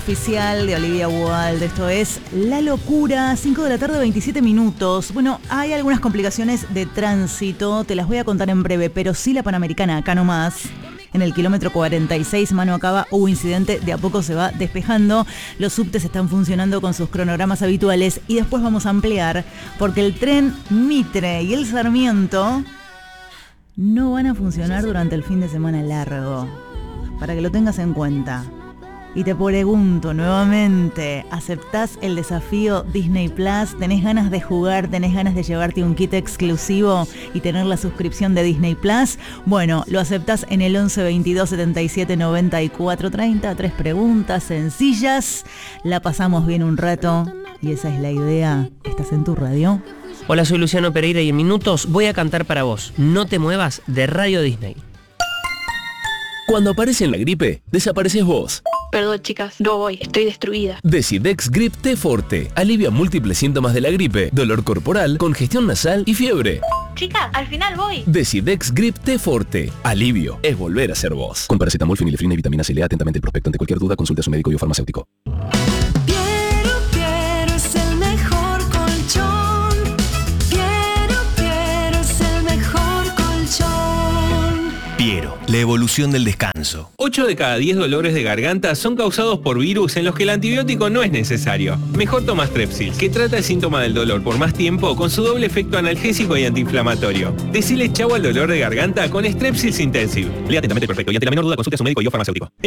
Oficial de Olivia Wilde, esto es La Locura, 5 de la tarde, 27 minutos. Bueno, hay algunas complicaciones de tránsito, te las voy a contar en breve, pero sí la Panamericana, acá nomás. En el kilómetro 46, mano acaba, hubo incidente, de a poco se va despejando. Los subtes están funcionando con sus cronogramas habituales y después vamos a ampliar, porque el tren Mitre y el Sarmiento no van a funcionar durante el fin de semana largo, para que lo tengas en cuenta. Y te pregunto nuevamente, ¿aceptás el desafío Disney Plus? ¿Tenés ganas de jugar? ¿Tenés ganas de llevarte un kit exclusivo y tener la suscripción de Disney Plus? Bueno, lo aceptás en el 11 22 77 94 30. 3 preguntas sencillas. La pasamos bien un rato y esa es la idea. ¿Estás en tu radio? Hola, soy Luciano Pereira y en minutos voy a cantar para vos No te muevas de Radio Disney. Cuando aparece en la gripe, desapareces vos. Perdón, chicas, no voy, estoy destruida. Decidex Grip T Forte. Alivia múltiples síntomas de la gripe, dolor corporal, congestión nasal y fiebre. Chicas, al final voy. Decidex Grip T Forte. Alivio es volver a ser vos. Con paracetamol, fenilefrina y vitamina C. Lea atentamente el prospecto. Ante cualquier duda, consulte a su médico y o farmacéutico. Piero es el mejor colchón. Piero es el mejor colchón. Piero, la evolución del descanso. 8 de cada 10 dolores de garganta son causados por virus en los que el antibiótico no es necesario. Mejor toma Strepsils, que trata el síntoma del dolor por más tiempo con su doble efecto analgésico y antiinflamatorio. Decile chau al dolor de garganta con Strepsils Intensive. Lea atentamente el prospecto y ante la menor duda consulte a su médico y o farmacéutico.